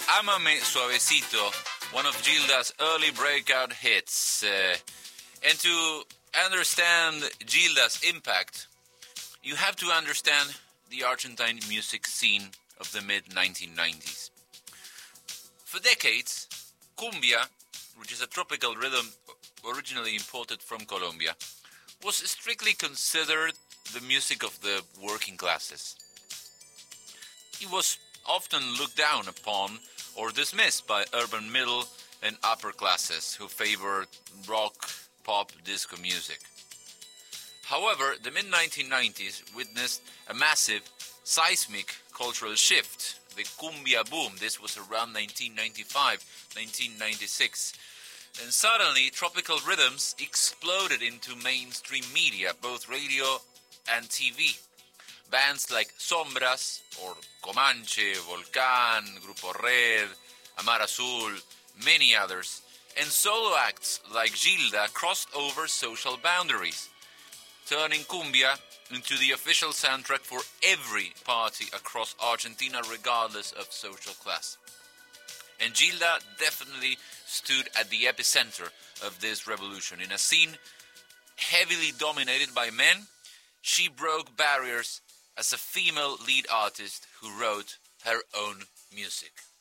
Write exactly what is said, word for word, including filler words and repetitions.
Ámame Suavecito, one of Gilda's early breakout hits. Uh, and to understand Gilda's impact, you have to understand the Argentine music scene of the mid nineteen nineties. For decades, cumbia, which is a tropical rhythm originally imported from Colombia, was strictly considered the music of the working classes. It was often looked down upon or dismissed by urban middle and upper classes who favored rock, pop, disco music. However, the mid nineteen nineties witnessed a massive, seismic cultural shift. The cumbia boom, this was around nineteen ninety-five, nineteen ninety-six. And suddenly, tropical rhythms exploded into mainstream media, both radio and T V. Bands like Sombras, or Comanche, Volcán, Grupo Red, Amar Azul, many others, and solo acts like Gilda crossed over social boundaries, turning cumbia into the official soundtrack for every party across Argentina, regardless of social class. And Gilda definitely stood at the epicenter of this revolution. In a scene heavily dominated by men, she broke barriers as a female lead artist who wrote her own music.